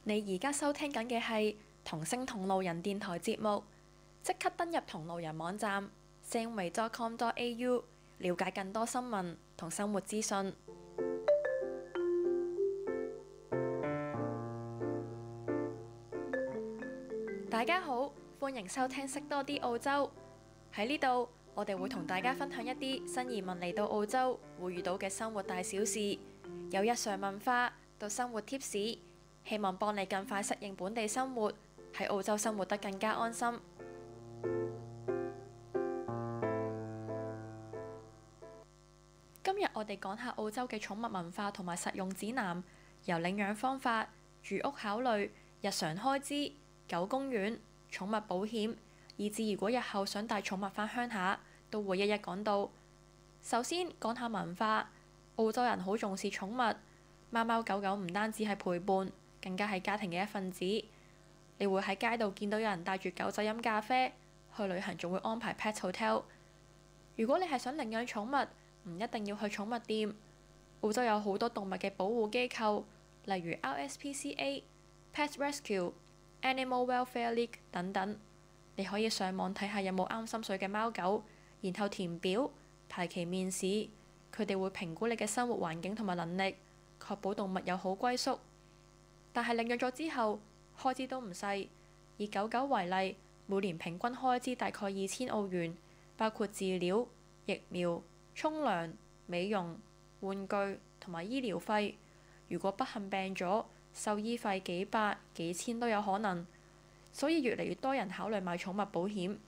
你而家收聽緊嘅係同聲同路人電台節目，即刻登入同路人網站 samway.com.au 了解更多新聞同生活資訊。大家好，歡迎收聽識多啲澳洲。喺呢度，我哋會同大家分享一啲新移民嚟到澳洲會遇到嘅生活大小事，由日常文化到生活貼士，希望幫你更快適應本地生活，喺澳洲生活得更加安心。今日我哋講下澳洲嘅寵物文化同埋實用指南，由領養方法、住屋考慮、日常開支、狗公園、寵物保險，以至如果日後想帶寵物返鄉下，都會一一講到。首先講下文化，澳洲人好重視寵物，貓貓狗狗唔單止係陪伴，更加係家庭嘅一份子。你會喺街度見到有人帶住狗仔飲咖啡，去旅行仲會安排 pet hotel。如果你係想領養寵物，唔一定要去寵物店。澳洲有好多動物嘅保護機構，例如 RSPCA、Pet Rescue、Animal Welfare League 等等。你可以上網睇下有冇啱心水嘅貓狗，然後填表排期面試，佢哋會評估你嘅生活環境同埋能力，確保動物有好歸宿。但係領養咗之後，開支都唔細。以狗狗為例，每年平均開支大概2000澳元，包括飼料、疫苗、沖涼、美容、玩具同埋醫療費。如果不幸病咗，獸醫費幾百、幾千都有可能。所以越嚟越多人考慮買寵物保險。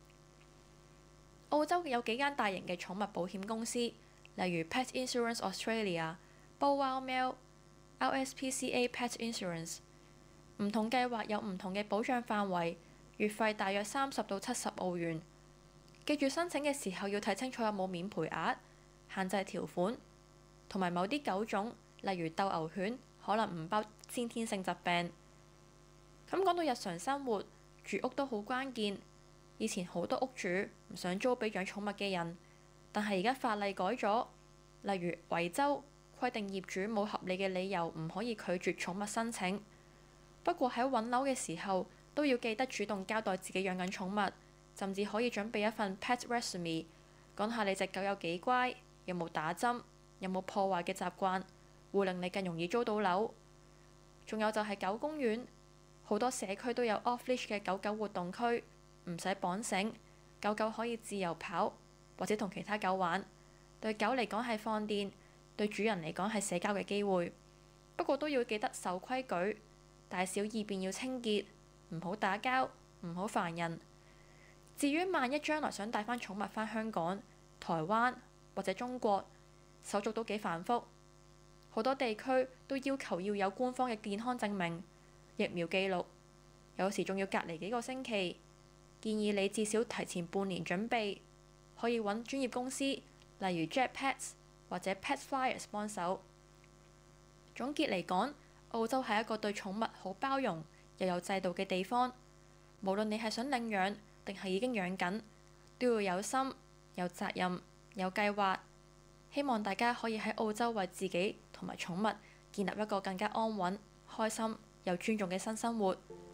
澳洲有幾間大型嘅寵物保險公司，例如 Pet Insurance Australia、Bow Wow Mail、RSPCA Pet Insurance。唔同計劃有唔同嘅保障範圍，月費大約30到70澳元。記住申請嘅時候要睇清楚有冇免賠額、限制條款，同埋某啲狗種，例如鬥牛犬，可能唔包先天性疾病。咁講到日常生活，住屋都好關鍵。以前好多屋主唔想租俾養寵物嘅人，但係而家法例改咗，例如維州規定業主冇合理嘅理由唔可以拒絕寵物申請。不過喺揾樓嘅時候，都要記得主動交代自己養緊寵物，甚至可以準備一份 pet resume， 講下你隻狗有幾乖，有冇打針，有冇破壞嘅習慣，會令你更容易租到樓。仲有就係狗公園，好多社區都有 off-leash 嘅狗狗活動區，唔使綁繩，狗狗可以自由跑或者同其他狗玩。對狗嚟講係放電，對主人嚟講係社交嘅機會。不過都要記得守規矩，大小二便要清潔，唔好打交，唔好煩人。至於萬一將來想帶返寵物返香港、台灣或者中國，手續都幾繁複，好多地區都要求要有官方嘅健康證明、疫苗記錄，有時仲要隔離幾個星期。建議你至少提前半年準備，可以揾專業公司，例如 Jet Pets 或者 Pet Flyers 幫手。總結嚟講，澳洲係一個對寵物好包容又有制度嘅地方。無論你係想領養定係已經養緊，都要有心、有責任、有計劃。希望大家可以喺澳洲為自己同埋寵物建立一個更加安穩、開心又尊重嘅新生活。